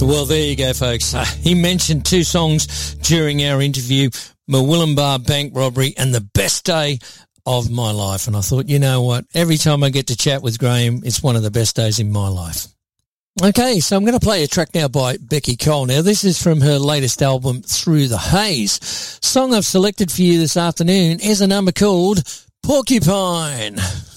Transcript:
Well, there you go, folks. He mentioned two songs during our interview, Murwillumbah Bank Robbery and The Best Day of My Life. And I thought, you know what? Every time I get to chat with Graham, it's one of the best days in my life. Okay, so I'm going to play a track now by Beccy Cole. Now, this is from her latest album, Through the Haze. Song I've selected for you this afternoon is a number called Porcupine.